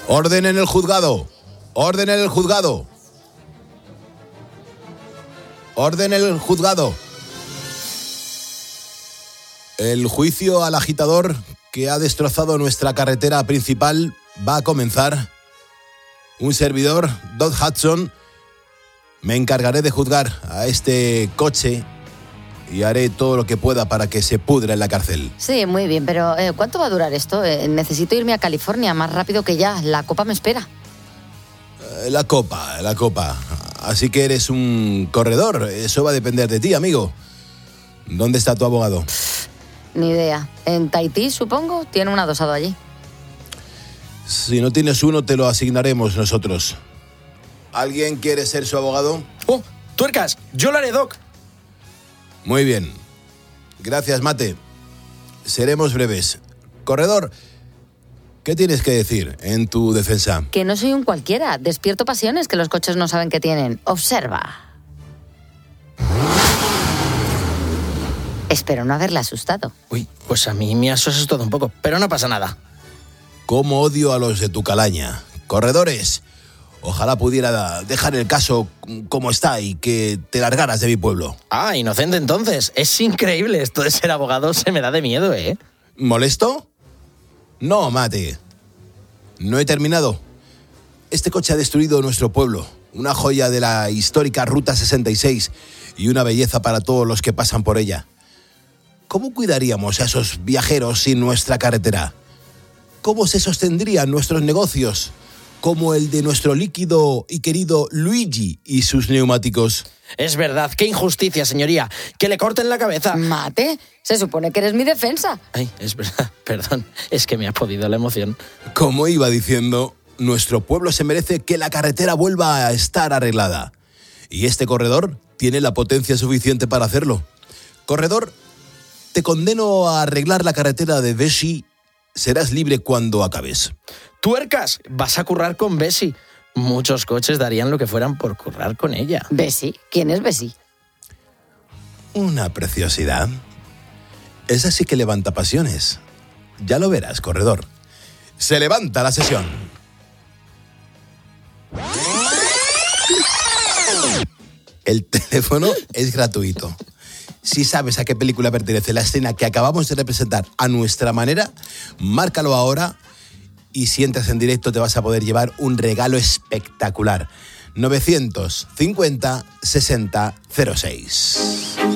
Orden en el juzgado. Orden en el juzgado. Orden en el juzgado. El juicio al agitador que ha destrozado nuestra carretera principal va a comenzar. Un servidor, Dodd Hudson, me encargaré de juzgar a este coche y haré todo lo que pueda para que se pudra en la cárcel. Sí, muy bien, pero ¿cuánto va a durar esto? Necesito irme a California más rápido que ya. La copa me espera. La copa. Así que eres un corredor. Eso va a depender de ti, amigo. ¿Dónde está tu abogado? Ni idea. En Tahití, supongo. Tiene un adosado allí. Si no tienes uno, te lo asignaremos nosotros. ¿Alguien quiere ser su abogado? ¡Oh! ¡Tuercas! ¡Yo lo haré, Doc! Muy bien. Gracias, Mate. Seremos breves. Corredor, ¿qué tienes que decir en tu defensa? Que no soy un cualquiera. Despierto pasiones que los coches no saben que tienen. Observa. Espero no haberle asustado. Uy, pues a mí me has asustado un poco, pero no pasa nada. ¿Cómo odio a los de tu calaña? Corredores, ojalá pudiera dejar el caso como está y que te largaras de mi pueblo. Ah, inocente entonces. Es increíble. Esto de ser abogado se me da de miedo, ¿eh? ¿Molesto? No, Mate. No he terminado. Este coche ha destruido nuestro pueblo, una joya de la histórica Ruta 66 y una belleza para todos los que pasan por ella. ¿Cómo cuidaríamos a esos viajeros sin nuestra carretera? ¿Cómo se sostendrían nuestros negocios, como el de nuestro líquido y querido Luigi y sus neumáticos? Es verdad, qué injusticia, señoría. Que le corten la cabeza. Mate, se supone que eres mi defensa. Ay, es verdad, perdón. Es que me ha podido la emoción. Como iba diciendo, nuestro pueblo se merece que la carretera vuelva a estar arreglada. Y este corredor tiene la potencia suficiente para hacerlo. Corredor, te condeno a arreglar la carretera de Bessie. Serás libre cuando acabes. ¡Tuercas! Vas a currar con Bessie. Muchos coches darían lo que fueran por currar con ella. ¿Bessie? ¿Quién es Bessie? Una preciosidad. Esa sí que levanta pasiones. Ya lo verás, corredor. Se levanta la sesión. El teléfono es gratuito. Si sabes a qué película pertenece la escena que acabamos de representar a nuestra manera, márcalo ahora y si entras en directo te vas a poder llevar un regalo espectacular. 950 60 06.